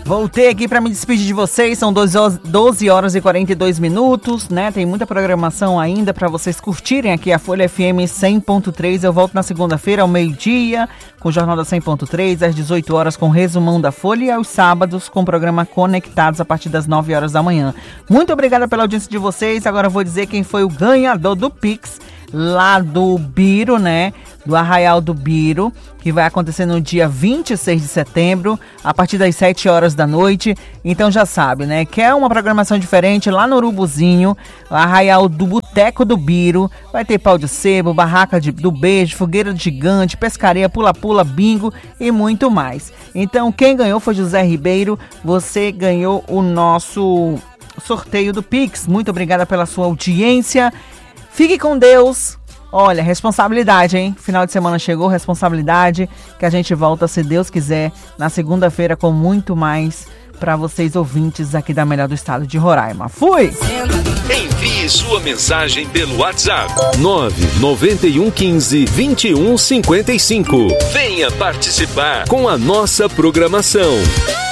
Voltei aqui para me despedir de vocês, são 12 horas e 42 minutos, né? Tem muita programação ainda para vocês curtirem aqui a Folha FM 100.3. Eu volto na segunda-feira ao meio-dia com o Jornal da 100.3, às 18 horas com o resumão da Folha e aos sábados com o programa Conectados a partir das 9 horas da manhã. Muito obrigada pela audiência de vocês. Agora eu vou dizer quem foi o ganhador do Pix lá do Biro, né? Do Arraial do Biro, que vai acontecer no dia 26 de setembro, a partir das 7 horas da noite. Então já sabe, né? Quer uma programação diferente lá no Urubuzinho, Arraial do Boteco do Biro. Vai ter pau de sebo, barraca do beijo, fogueira gigante, pescaria, pula-pula, bingo e muito mais. Então quem ganhou foi José Ribeiro. Você ganhou o nosso sorteio do Pix. Muito obrigada pela sua audiência. Fique com Deus. Olha, responsabilidade, hein? Final de semana chegou, responsabilidade, que a gente volta, se Deus quiser, na segunda-feira com muito mais para vocês ouvintes aqui da Melhor do Estado de Roraima. Fui! Envie sua mensagem pelo WhatsApp 99115-2155. Venha participar com a nossa programação.